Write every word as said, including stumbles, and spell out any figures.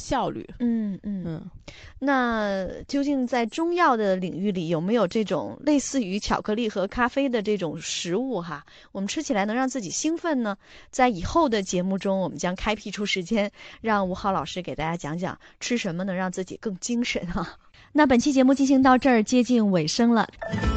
效率。 嗯嗯嗯， 那究竟在中药的领域里有没有这种类似于巧克力和咖啡的这种食物哈？我们吃起来能让自己兴奋呢？在以后的节目中，我们将开辟出时间，让吴浩老师给大家讲讲吃什么能让自己更精神哈。那本期节目进行到这儿接近尾声了。